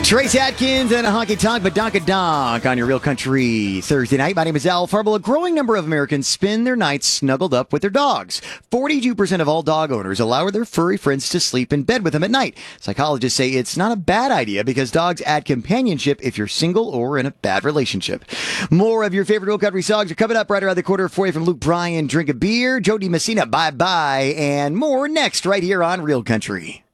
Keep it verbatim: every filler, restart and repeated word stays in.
Trace Atkins and a honky tonk badonka donk on your Real Country Thursday night. My name is Al Farble. A growing number of Americans spend their nights snuggled up with their dogs. forty-two percent of all dog owners allow their furry friends to sleep in bed with them at night. Psychologists say it's not a bad idea because dogs add companionship if you're single or in a bad relationship. More of your favorite Real Country songs are coming up right around the corner for you from Luke Bryan, Drink a Beer, Jody Messina, Bye Bye, and more next right here on Real Country.